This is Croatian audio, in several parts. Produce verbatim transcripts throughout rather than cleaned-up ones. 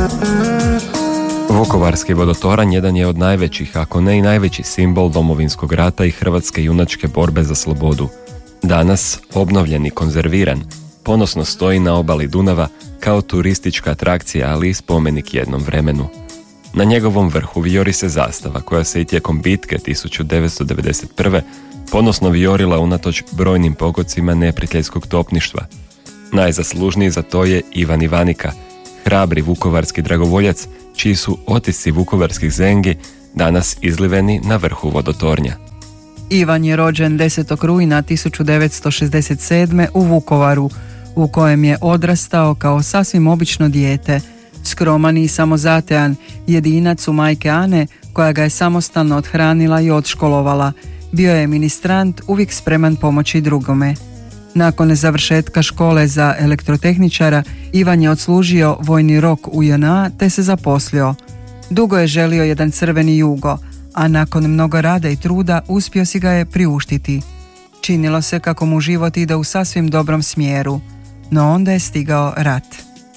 Vukovarski vodotoranj jedan je od najvećih, ako ne i najveći simbol Domovinskog rata i hrvatske junačke borbe za slobodu. Danas, obnovljen i konzerviran, ponosno stoji na obali Dunava kao turistička atrakcija, ali i spomenik jednom vremenu. Na njegovom vrhu vijori se zastava koja se i tijekom bitke tisuću devetsto devedeset prve ponosno vijorila unatoč brojnim pogodcima neprijateljskog topništva. Najzaslužniji za to je Ivan Ivanika, hrabri vukovarski dragovoljac, čiji su otisci vukovarskih zengi danas izliveni na vrhu vodotornja. Ivan je rođen desetog rujna tisuću devetsto šezdeset sedme. u Vukovaru, u kojem je odrastao kao sasvim obično dijete, skroman i samozatajan, jedinac u majke Ane, koja ga je samostalno othranila i odškolovala. Bio je ministrant, uvijek spreman pomoći drugome. Nakon završetka škole za elektrotehničara, Ivan je odslužio vojni rok u J N A te se zaposlio. Dugo je želio jedan crveni jugo, a nakon mnogo rada i truda uspio si ga je priuštiti. Činilo se kako mu život ide u sasvim dobrom smjeru, no onda je stigao rat.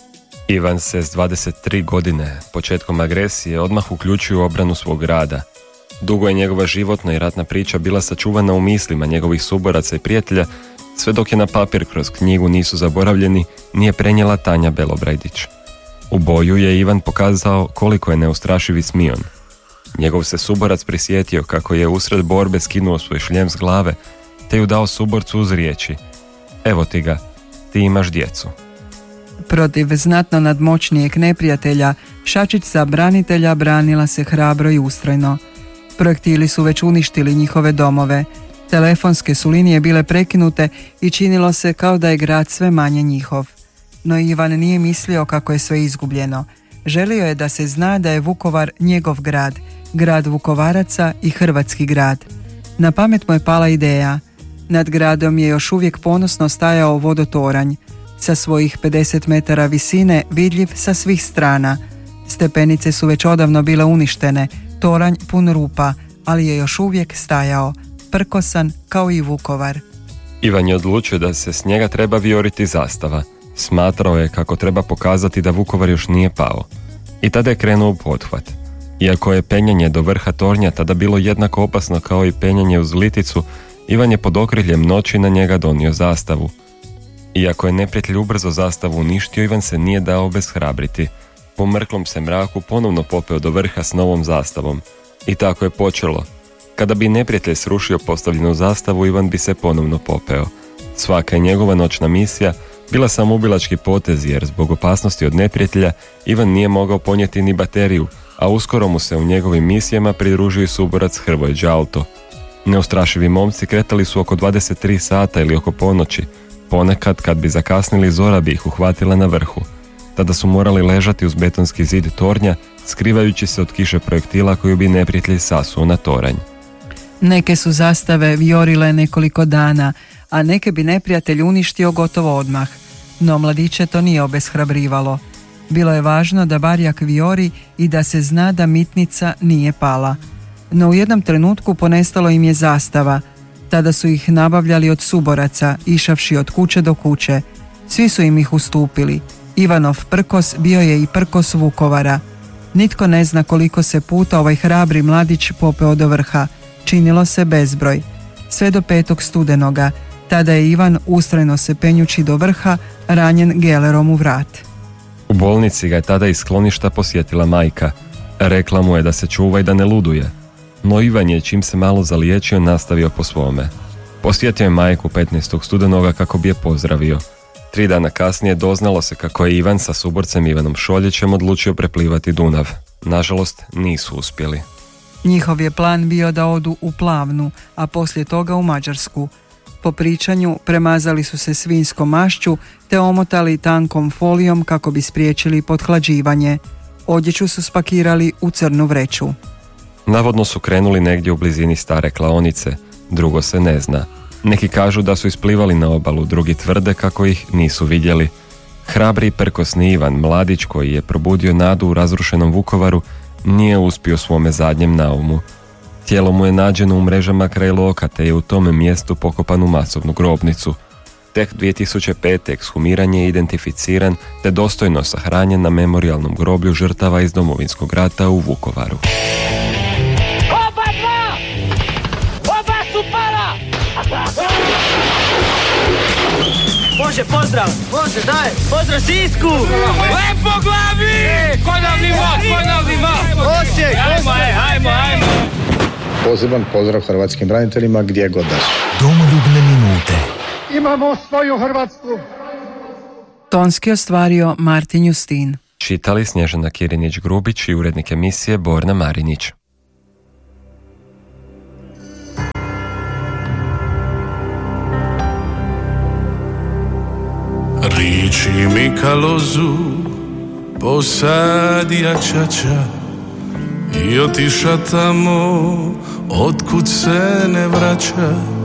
Ivan se s dvadeset tri godine, početkom agresije, odmah uključio u obranu svog grada. Dugo je njegova životna i ratna priča bila sačuvana u mislima njegovih suboraca i prijatelja, sve dok je na papir kroz knjigu Nisu zaboravljeni nije prenijela Tanja Belobrajdić. U boju je Ivan pokazao koliko je neustrašivi smion. Njegov se suborac prisjetio kako je usred borbe skinuo svoj šljem s glave, te ju dao suborcu uz riječi: "Evo ti ga, ti imaš djecu." Protiv znatno nadmoćnijeg neprijatelja, šačica branitelja branila se hrabro i ustrajno. Projektili su već uništili njihove domove, telefonske su linije bile prekinute i činilo se kao da je grad sve manje njihov. No Ivan nije mislio kako je sve izgubljeno. Želio je da se zna da je Vukovar njegov grad, grad Vukovaraca i hrvatski grad. Na pamet mu je pala ideja. Nad gradom je još uvijek ponosno stajao vodotoranj, sa svojih pedeset metara visine vidljiv sa svih strana. Stepenice su već odavno bile uništene, toranj pun rupa, ali je još uvijek stajao, prkosan kao i Vukovar. Ivan je odlučio da se s njega treba vijoriti zastava. Smatrao je kako treba pokazati da Vukovar još nije pao. I tada je krenuo u pothvat. Iako je penjanje do vrha tornja tada bilo jednako opasno kao i penjanje uz Liticu, Ivan je pod okriljem noći na njega donio zastavu. Iako je neprijatelj ubrzo zastavu uništio, Ivan se nije dao obeshrabriti. Po mrklom se mraku ponovno popeo do vrha s novom zastavom. I tako je počelo. Kada bi neprijatelj srušio postavljenu zastavu, Ivan bi se ponovno popeo. Svaka je njegova noćna misija bila samoubilački potez, jer zbog opasnosti od neprijatelja Ivan nije mogao ponijeti ni bateriju, a uskoro mu se u njegovim misijama pridružio i suborac Hrvoje Đalto. Neustrašivi momci kretali su oko dvadeset tri sata ili oko ponoći. Ponekad, kad bi zakasnili, zora bi ih uhvatila na vrhu. Tada su morali ležati uz betonski zid tornja, skrivajući se od kiše projektila koju bi neprijatelj sasuo na toranj. Neke su zastave vijorile nekoliko dana, a neke bi neprijatelj uništio gotovo odmah. No mladiće to nije obeshrabrivalo. Bilo je važno da barjak vijori i da se zna da mitnica nije pala. No u jednom trenutku ponestalo im je zastava. Tada su ih nabavljali od suboraca, išavši od kuće do kuće. Svi su im ih ustupili. Ivanov prkos bio je i prkos Vukovara. Nitko ne zna koliko se puta ovaj hrabri mladić popeo do vrha. Činilo se bezbroj. Sve do petog studenoga. Tada je Ivan, ustrajno se penjući do vrha, ranjen gelerom u vrat. U bolnici ga je tada iz skloništa posjetila majka. Rekla mu je da se čuva i da ne luduje. No Ivan je, čim se malo zaliječio, nastavio po svome. Posjetio je majku petnaestog studenoga kako bi je pozdravio. Tri dana kasnije doznalo se kako je Ivan sa suborcem Ivanom Šoljićem odlučio preplivati Dunav. Nažalost, nisu uspjeli. Njihov je plan bio da odu u Plavnu, a poslije toga u Mađarsku. Po pričanju premazali su se svinjskom mašću te omotali tankom folijom kako bi spriječili pothlađivanje. Odjeću su spakirali u crnu vreću. Navodno su krenuli negdje u blizini stare klaonice, drugo se ne zna. Neki kažu da su isplivali na obalu, drugi tvrde kako ih nisu vidjeli. Hrabri i prkosni Ivan, mladić koji je probudio nadu u razrušenom Vukovaru, nije uspio svome zadnjem naumu. Tijelo mu je nađeno u mrežama kraj Loka, te je u tome mjestu pokopan u masovnu grobnicu. Tek dvije tisuće pete. ekshumiran je identificiran te dostojno sahranjen na memorijalnom groblju žrtava iz Domovinskog rata u Vukovaru. Oba dva! Oba su pala! Može, pozdrav! Može, daj! Pozdrav Sisku! Lepo glavi! Ponovni vod, ponovni vod! Osijek! Ajmo, ajmo, ajmo! Poseban pozdrav hrvatskim braniteljima gdje god da su. Domoljubne minute. Imamo svoju Hrvatsku. Tonski ostvario Martin Justin. Čitali Snježana Kirinić-Grubić i urednik emisije Borna Marinić. Riči mi kalozu posadija čača i otiša tamo otkud se ne vraća.